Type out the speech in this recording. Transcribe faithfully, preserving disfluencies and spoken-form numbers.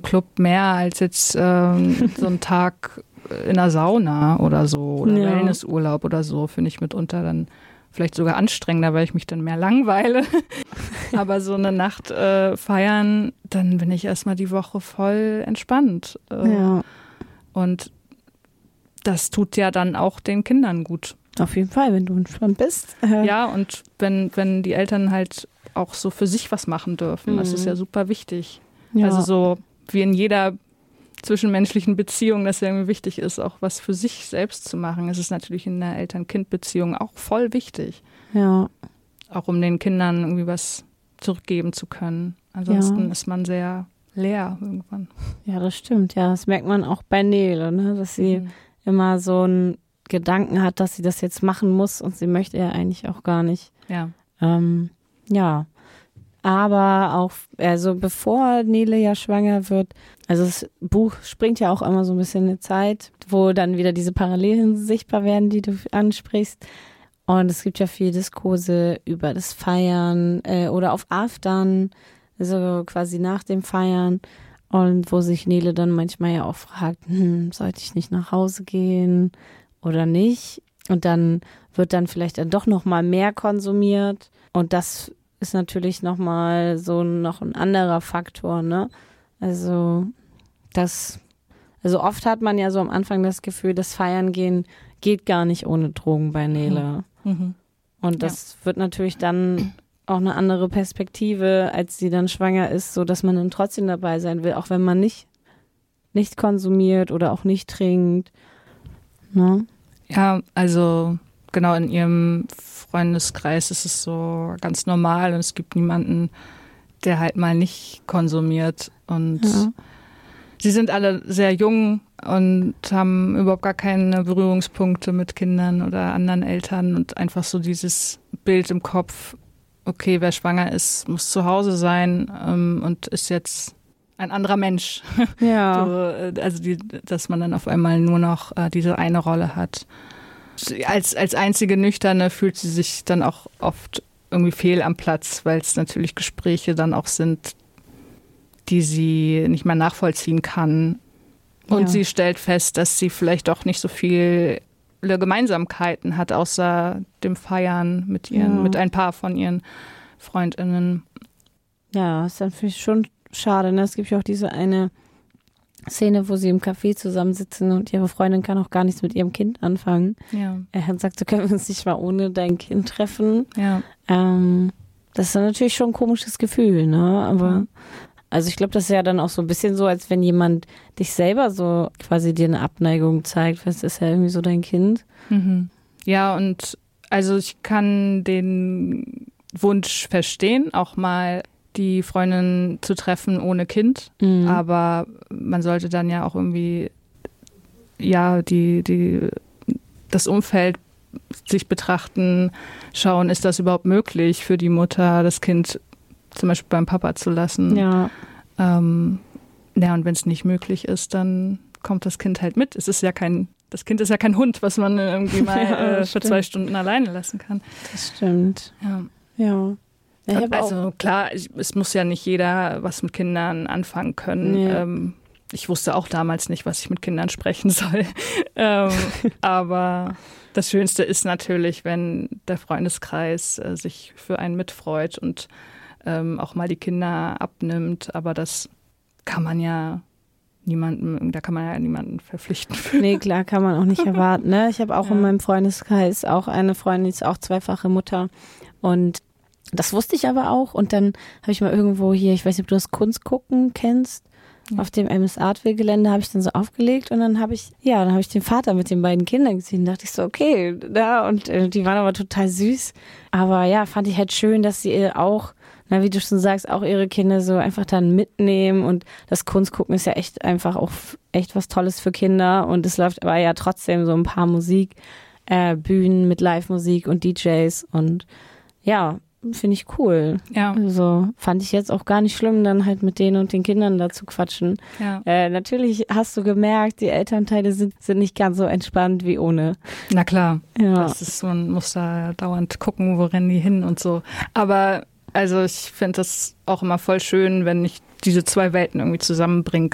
Club mehr als jetzt ähm, so ein Tag in der Sauna oder so oder Ja. Wellnessurlaub oder so, finde ich mitunter dann vielleicht sogar anstrengender, weil ich mich dann mehr langweile. Aber so eine Nacht äh, feiern, dann bin ich erstmal die Woche voll entspannt. Äh, Ja. Und das tut ja dann auch den Kindern gut. Auf jeden Fall, wenn du entspannt bist. Äh, Ja, und wenn, wenn die Eltern halt auch so für sich was machen dürfen, das Mhm. ist ja super wichtig. ja. Also so wie in jeder zwischenmenschlichen Beziehung, dass ja irgendwie wichtig ist, auch was für sich selbst zu machen. Es ist natürlich in einer Eltern-Kind-Beziehung auch voll wichtig, ja. auch um den Kindern irgendwie was zurückgeben zu können. Ansonsten Ja. ist man sehr leer irgendwann. Ja, das stimmt. Ja, das merkt man auch bei Nele, ne? Dass sie Mhm. immer so einen Gedanken hat, dass sie das jetzt machen muss und sie möchte ja eigentlich auch gar nicht. Ja. Ähm, ja, aber auch, also bevor Nele ja schwanger wird, also das Buch springt ja auch immer so ein bisschen eine Zeit, wo dann wieder diese Parallelen sichtbar werden, die du ansprichst. Und es gibt ja viele Diskurse über das Feiern äh, oder auf Aftern, also quasi nach dem Feiern. Und wo sich Nele dann manchmal ja auch fragt, hm, sollte ich nicht nach Hause gehen oder nicht? Und dann wird dann vielleicht dann doch noch mal mehr konsumiert. Und das ist natürlich noch mal so noch ein anderer Faktor, ne? Also das, also oft hat man ja so am Anfang das Gefühl, das Feiern gehen geht gar nicht ohne Drogen bei Nele. Mhm. Und das wird natürlich dann auch eine andere Perspektive, als sie dann schwanger ist, so dass man dann trotzdem dabei sein will, auch wenn man nicht, nicht konsumiert oder auch nicht trinkt. Ne? Ja, also genau in ihrem Freundeskreis ist es so ganz normal und es gibt niemanden, der halt mal nicht konsumiert. Und Ja. sie sind alle sehr jung und haben überhaupt gar keine Berührungspunkte mit Kindern oder anderen Eltern und einfach so dieses Bild im Kopf, okay, wer schwanger ist, muss zu Hause sein ähm, und ist jetzt ein anderer Mensch. Ja. So, also die, dass man dann auf einmal nur noch äh, diese eine Rolle hat. Als, als einzige Nüchterne fühlt sie sich dann auch oft irgendwie fehl am Platz, weil es natürlich Gespräche dann auch sind, die sie nicht mehr nachvollziehen kann. Und Ja. sie stellt fest, dass sie vielleicht auch nicht so viele Gemeinsamkeiten hat, außer dem Feiern mit ihren, Ja. mit ein paar von ihren FreundInnen. Ja, ist dann für mich schon schade. Ne? Es gibt ja auch diese eine Szene, wo sie im Café zusammensitzen und ihre Freundin kann auch gar nichts mit ihrem Kind anfangen. Ja, Er sagt, so können wir uns nicht mal ohne dein Kind treffen. ja. Ähm, das ist dann natürlich schon ein komisches Gefühl, ne? Aber Mhm. also ich glaube, das ist ja dann auch so ein bisschen so, als wenn jemand dich selber so quasi dir eine Abneigung zeigt, weil es ist ja irgendwie so dein Kind. Mhm. Ja, und also ich kann den Wunsch verstehen, auch mal die Freundin zu treffen ohne Kind, Mhm. aber man sollte dann ja auch irgendwie ja die, die, das Umfeld sich betrachten, schauen, ist das überhaupt möglich für die Mutter, das Kind zum Beispiel beim Papa zu lassen. Ja, Ähm, ja, und wenn es nicht möglich ist, dann kommt das Kind halt mit. Es ist ja kein, das Kind ist ja kein Hund, was man irgendwie mal Ja, äh, für stimmt. zwei Stunden alleine lassen kann. das stimmt. Ja. Ja. Ja, ich hab auch, Also klar, ich, es muss ja nicht jeder was mit Kindern anfangen können. Nee. Ähm, ich wusste auch damals nicht, was ich mit Kindern sprechen soll. ähm, aber das Schönste ist natürlich, wenn der Freundeskreis äh, sich für einen mitfreut und ähm, auch mal die Kinder abnimmt. Aber das kann man ja niemandem, da kann man ja niemanden verpflichten. nee, klar, kann man auch nicht erwarten. Ne? Ich habe auch Ja. in meinem Freundeskreis auch eine Freundin, die ist auch zweifache Mutter und das wusste ich aber auch und dann habe ich mal irgendwo hier, ich weiß nicht, ob du das Kunstgucken kennst, Ja. auf dem M S Artwil-Gelände habe ich dann so aufgelegt und dann habe ich, ja, dann habe ich den Vater mit den beiden Kindern gesehen, dachte ich so, okay, da und äh, die waren aber total süß, aber ja, fand ich halt schön, dass sie ihr auch, na, wie du schon sagst, auch ihre Kinder so einfach dann mitnehmen und das Kunstgucken ist ja echt einfach auch f- echt was Tolles für Kinder und es läuft aber ja trotzdem so ein paar Musik, äh, Bühnen mit Live-Musik und D Js und ja, finde ich cool. Ja, Also fand ich jetzt auch gar nicht schlimm, dann halt mit denen und den Kindern da zu quatschen. ja. Äh, natürlich hast du gemerkt, die Elternteile sind, sind nicht ganz so entspannt wie ohne. Na klar. Ja, Das ist, man muss da dauernd gucken, wo rennen die hin und so. Aber also ich finde das auch immer voll schön, wenn ich diese zwei Welten irgendwie zusammenbringen